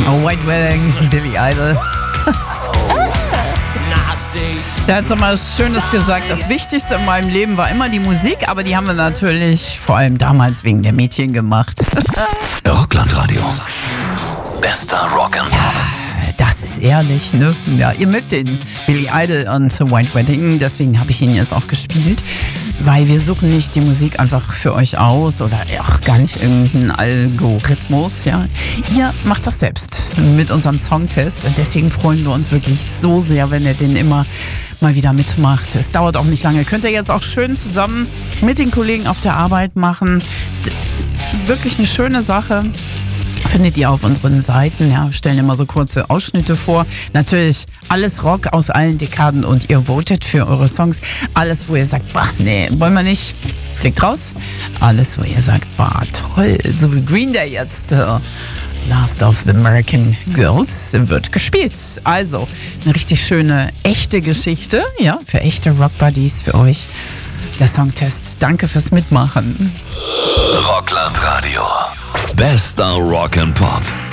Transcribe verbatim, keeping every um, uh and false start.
Oh, White Wedding, Billy Idol. Der hat so mal was Schönes gesagt. Das Wichtigste in meinem Leben war immer die Musik, aber die haben wir natürlich vor allem damals wegen der Mädchen gemacht. Rocklandradio. Bester Rock'n'Pop. Ja, das ist ehrlich, ne? Ja, ihr mögt den Billy Idol und White Wedding, deswegen habe ich ihn jetzt auch gespielt. Weil wir suchen nicht die Musik einfach für euch aus oder auch gar nicht irgendeinen Algorithmus, ja. Ihr macht das selbst mit unserem Songtest und deswegen freuen wir uns wirklich so sehr, wenn ihr den immer mal wieder mitmacht. Es dauert auch nicht lange. Könnt ihr jetzt auch schön zusammen mit den Kollegen auf der Arbeit machen. D- wirklich eine schöne Sache. Findet ihr auf unseren Seiten, ja, stellen immer so kurze Ausschnitte vor. Natürlich alles Rock aus allen Dekaden und ihr votet für eure Songs. Alles, wo ihr sagt, bah, nee, wollen wir nicht, fliegt raus. Alles, wo ihr sagt, bah, toll, so wie Green Day jetzt. Uh, Last of the American Girls wird gespielt. Also, eine richtig schöne, echte Geschichte, ja, für echte Rock-Buddies für euch. Der Songtest. Danke fürs Mitmachen. Rocklandradio. Bester Rock'n'Pop.